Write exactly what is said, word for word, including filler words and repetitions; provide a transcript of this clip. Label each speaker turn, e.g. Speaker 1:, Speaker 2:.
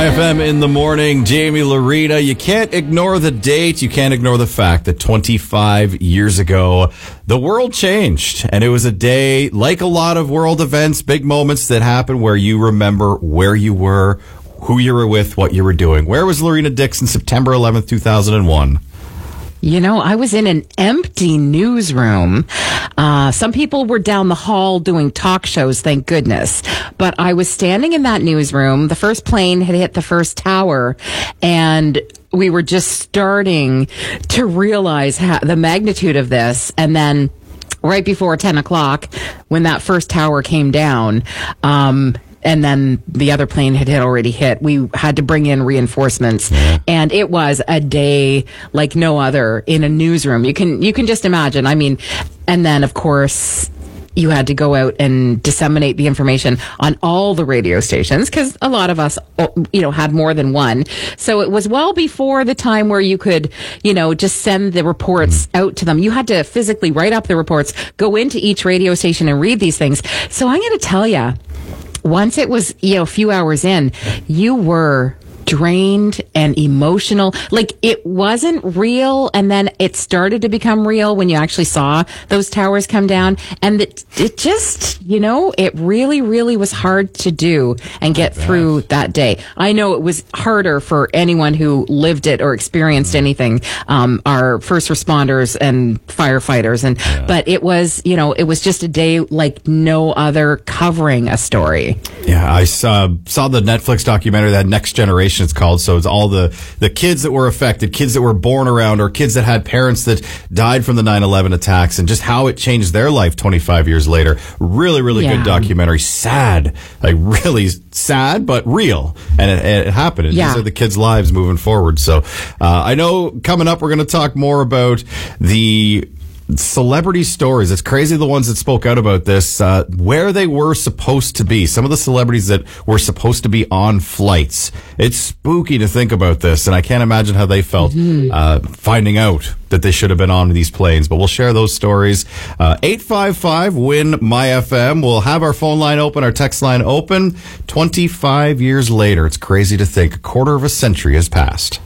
Speaker 1: My F M in the morning, Jamie Lorita. You can't ignore the date. You can't ignore the fact that twenty-five years ago, the world changed. And it was a day, like a lot of world events, big moments that happen where you remember where you were, who you were with, what you were doing. Where was Lorena Dixon September eleventh, two thousand one?
Speaker 2: You know, I was in an empty newsroom. Uh, some people were down the hall doing talk shows, thank goodness. But I was standing in that newsroom. The first plane had hit the first tower, and we were just starting to realize how, the magnitude of this. And then right before ten o'clock, when that first tower came down, um, and then the other plane had, had already hit, we had to bring in reinforcements. Yeah. And it was a day like no other in a newsroom. You can, you can just imagine. I mean, and then of course, you had to go out and disseminate the information on all the radio stations because a lot of us, you know, had more than one. So it was well before the time where you could, you know, just send the reports out to them. You had to physically write up the reports, go into each radio station and read these things. So I'm going to tell you, once it was, you know, a few hours in, you were drained and emotional. Like, it wasn't real, and then it started to become real when you actually saw those towers come down. And it, it just, you know, it really, really was hard to do and get through that day. I know it was harder for anyone who lived it or experienced anything, um, our first responders and firefighters. And, yeah. But it was, you know, it was just a day like no other covering a story.
Speaker 1: Yeah, I saw, saw the Netflix documentary, that Next Generation it's called. So it's all the, the kids that were affected, kids that were born around, or kids that had parents that died from the nine eleven attacks, and just how it changed their life twenty-five years later. Really, really yeah. good documentary. Sad. Like, really sad, but real. And it, it happened. And yeah. These are the kids' lives moving forward. So uh, I know coming up, we're going to talk more about the celebrity stories. It's crazy, the ones that spoke out about this, uh, where they were supposed to be. Some of the celebrities that were supposed to be on flights. It's spooky to think about this, and I can't imagine how they felt mm-hmm. uh, finding out that they should have been on these planes. But we'll share those stories. Uh, eight five five, win my F M. We'll have our phone line open, our text line open. twenty-five years later, it's crazy to think a quarter of a century has passed.